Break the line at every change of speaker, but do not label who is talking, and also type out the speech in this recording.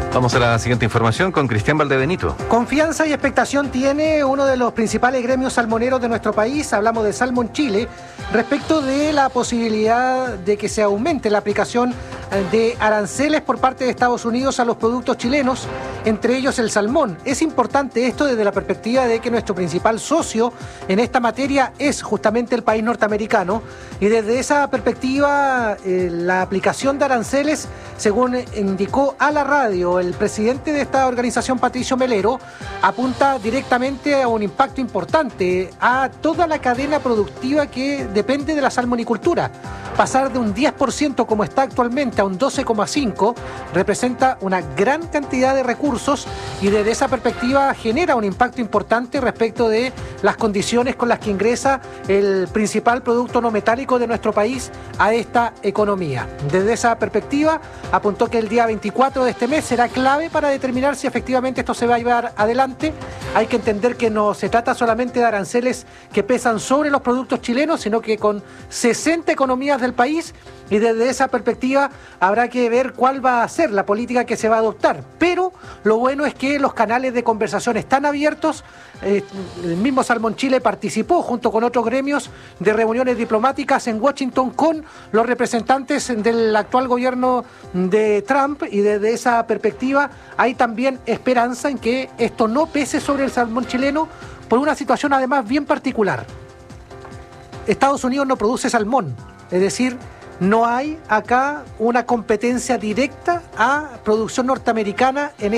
Vamos a la siguiente información con Cristian Valdebenito.
Confianza y expectación tiene uno de los principales gremios salmoneros de nuestro país, hablamos de Salmon Chile, respecto de la posibilidad de que se aumente la aplicación de aranceles por parte de Estados Unidos a los productos chilenos, entre ellos el salmón. Es importante esto desde la perspectiva de que nuestro principal socio en esta materia es justamente el país norteamericano, y desde esa perspectiva la aplicación de aranceles, según indicó a la radio el presidente de esta organización, Patricio Melero, apunta directamente a un impacto importante a toda la cadena productiva que depende de la salmonicultura. Pasar de un 10% como está actualmente a un 12,5% representa una gran cantidad de recursos, y desde esa perspectiva genera un impacto importante respecto de las condiciones con las que ingresa el principal producto no metálico de nuestro país a esta economía. Desde esa perspectiva apuntó que el día 24 de este mes será clave para determinar si efectivamente esto se va a llevar adelante. Hay que entender que no se trata solamente de aranceles que pesan sobre los productos chilenos, sino que con 60 economías del país, y desde esa perspectiva habrá que ver cuál va a ser la política que se va a adoptar. Pero lo bueno es que los canales de conversación están abiertos. El mismo Salmon Chile participó junto con otros gremios de reuniones diplomáticas en Washington con los representantes del actual gobierno de Trump, y desde esa perspectiva hay también esperanza en que esto no pese sobre el salmón chileno por una situación además bien particular. Estados Unidos no produce salmón, es decir, no hay acá una competencia directa a producción norteamericana en